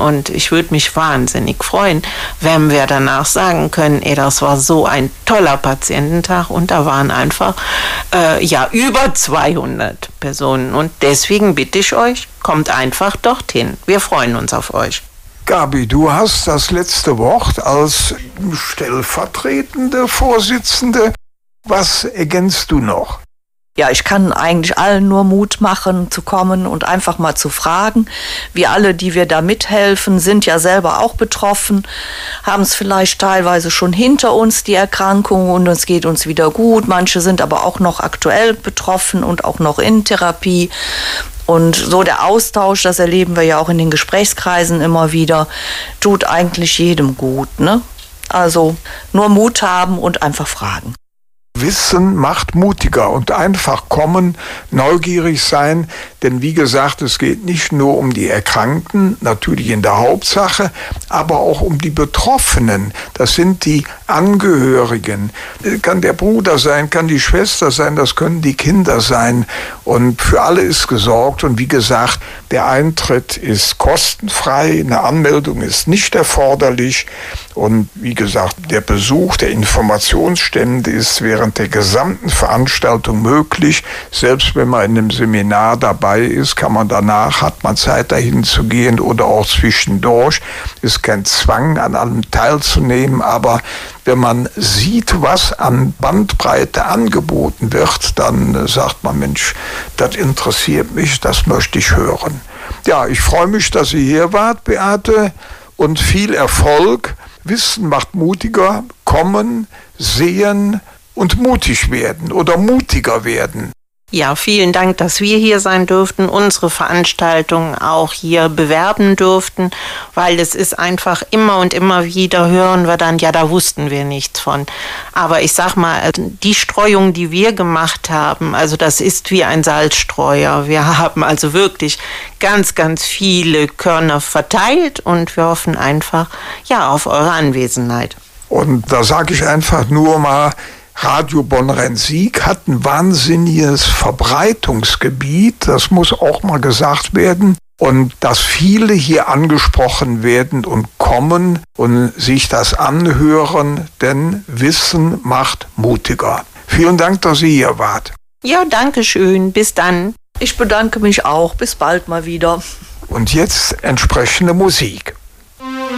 und ich würde mich wahnsinnig freuen, wenn wir danach sagen können, das war so ein toller Patiententag und da waren einfach über 200 Personen und deswegen bitte ich euch, kommt einfach dorthin. Wir freuen uns auf euch. Gabi, du hast das letzte Wort als stellvertretende Vorsitzende. Was ergänzt du noch? Ja, ich kann eigentlich allen nur Mut machen, zu kommen und einfach mal zu fragen. Wir alle, die wir da mithelfen, sind ja selber auch betroffen, haben es vielleicht teilweise schon hinter uns, die Erkrankung, und es geht uns wieder gut. Manche sind aber auch noch aktuell betroffen und auch noch in Therapie. Und so der Austausch, das erleben wir ja auch in den Gesprächskreisen immer wieder, tut eigentlich jedem gut, ne? Also nur Mut haben und einfach fragen. Wissen macht mutiger und einfach kommen, neugierig sein, denn wie gesagt, es geht nicht nur um die Erkrankten, natürlich in der Hauptsache, aber auch um die Betroffenen. Das sind die Angehörigen. Kann der Bruder sein, kann die Schwester sein, das können die Kinder sein und für alle ist gesorgt und wie gesagt, der Eintritt ist kostenfrei, eine Anmeldung ist nicht erforderlich und wie gesagt, der Besuch der Informationsstände ist während der gesamten Veranstaltung möglich. Selbst wenn man in einem Seminar dabei ist, kann man danach, hat man Zeit dahin zu gehen oder auch zwischendurch. Ist kein Zwang, an allem teilzunehmen, aber wenn man sieht, was an Bandbreite angeboten wird, dann sagt man, Mensch, das interessiert mich, das möchte ich hören. Ja, ich freue mich, dass Sie hier wart, Beate, und viel Erfolg. Wissen macht mutiger, kommen, sehen und mutig werden oder mutiger werden. Ja, vielen Dank, dass wir hier sein durften, unsere Veranstaltung auch hier bewerben durften, weil es ist einfach immer und immer wieder hören wir dann, ja, da wussten wir nichts von. Aber ich sag mal, die Streuung, die wir gemacht haben, also das ist wie ein Salzstreuer. Wir haben also wirklich ganz, ganz viele Körner verteilt und wir hoffen einfach, ja, auf eure Anwesenheit. Und da sage ich einfach nur mal, Radio Bonn-Rhein-Sieg hat ein wahnsinniges Verbreitungsgebiet, das muss auch mal gesagt werden. Und dass viele hier angesprochen werden und kommen und sich das anhören, denn Wissen macht mutiger. Vielen Dank, dass Sie hier wart. Ja, danke schön. Bis dann. Ich bedanke mich auch. Bis bald mal wieder. Und jetzt entsprechende Musik.